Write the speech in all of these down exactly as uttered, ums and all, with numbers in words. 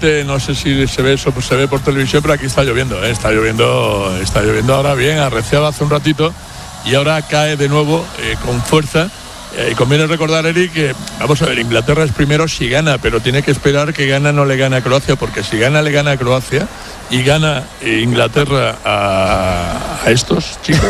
Normalmente, no sé si se ve eso, pues se ve por televisión, pero aquí está lloviendo, ¿eh? está lloviendo, está lloviendo ahora bien, arreciaba hace un ratito y ahora cae de nuevo eh, con fuerza. Eh, y conviene recordar, Eric, que vamos a ver, Inglaterra es primero si gana, pero tiene que esperar que gana no le gane a Croacia, porque si gana le gana a Croacia y gana eh, Inglaterra a, a estos chicos,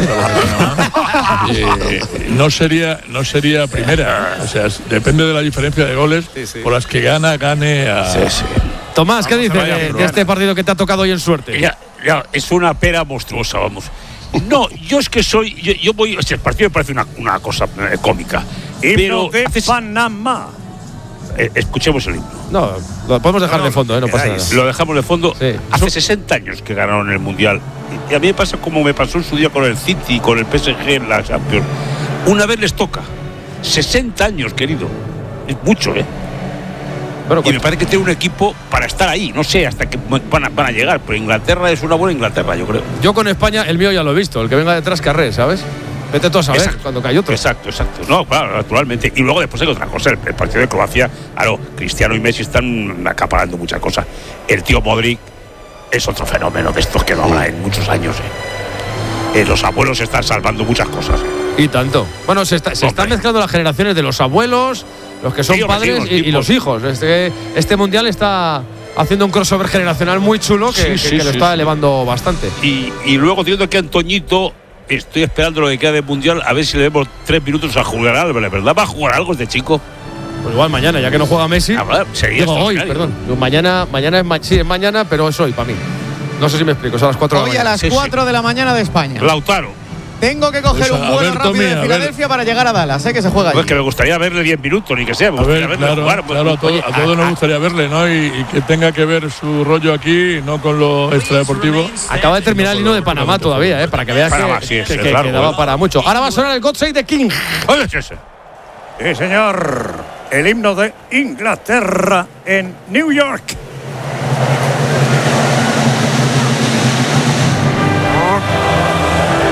a los eh, no sería no sería primera, o sea, depende de la diferencia de goles sí, sí. por las que gana gane a. Sí, sí. Tomás, ¿qué dices de, de este partido que te ha tocado hoy en suerte? Ya, ya, es una pera monstruosa, vamos. No, yo es que soy. Yo, yo voy. Este partido me parece una, una cosa eh, cómica. Pero de haces, Panamá. Eh, escuchemos el himno. No, lo podemos dejar no, de fondo, ¿eh? No pasa nada. Lo dejamos de fondo. Sí. Hace sesenta años que ganaron el Mundial. Y a mí me pasa como me pasó en su día con el City, con el P S G en la Champions. Una vez les toca. sesenta años, querido. Es mucho, ¿eh? Bueno, y me parece que tiene un equipo para estar ahí. No sé hasta qué van a, van a llegar, pero Inglaterra es una buena Inglaterra, yo creo. Yo con España, el mío ya lo he visto. El que venga detrás carré, ¿sabes? Vete tú a saber exacto, cuando cae otro. Exacto, exacto. No, claro, naturalmente. Y luego después hay otra cosa. El, el partido de Croacia, claro, Cristiano y Messi están acaparando muchas cosas. El tío Modric es otro fenómeno de estos que no habla en muchos años. Eh. Eh, los abuelos están salvando muchas cosas. Eh. Y tanto. Bueno, se, está, se están mezclando las generaciones de los abuelos, los que son sí, padres sí, y, y los hijos. Este, este mundial está haciendo un crossover generacional muy chulo que, sí, que, sí, que sí, lo está sí. elevando bastante. Y, y luego teniendo que Antoñito, estoy esperando lo que queda del mundial, a ver si le demos tres minutos a jugar algo, ¿verdad? ¿Va a jugar algo este chico? Pues igual mañana, ya que no juega Messi. Ah, bueno, digo hoy, perdón. Mañana, mañana es, ma sí, es mañana, pero es hoy para mí. No sé si me explico, es a las cuatro hoy de la mañana. Hoy a las cuatro sí, sí. de la mañana de España. Lautaro. Tengo que coger pues un vuelo rápido Tommy, de Filadelfia para llegar a Dallas, sé ¿eh? que se juega allí. Pues que me gustaría verle diez minutos, ni que sea. Me a ver, verle claro, jugar, pues, claro, a, todo, oye, a todos a, nos gustaría verle, ¿no? Y, y que tenga que ver su rollo aquí, no con lo extradeportivo. Acaba de terminar el hino de Panamá todavía, ¿eh? Para que veas Panamá, que, sí, que, es que, largo, que daba ¿eh? para mucho. Ahora va a sonar el God Save the King. Oye, ese. Sí, señor. El himno de Inglaterra en New York.